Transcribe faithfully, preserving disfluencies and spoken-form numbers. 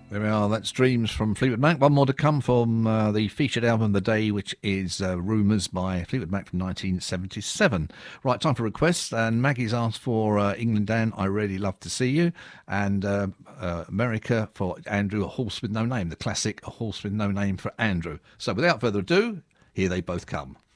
There we are. That's Dreams from Fleetwood Mac. One more to come from uh, the featured album of the day, which is uh, Rumours by Fleetwood Mac from nineteen seventy-seven. Right, time for requests. And Maggie's asked for uh, England Dan, I Really Love to See You. And uh, uh, America for Andrew, A Horse with No Name. The classic A Horse with No Name for Andrew. So without further ado, here they both come.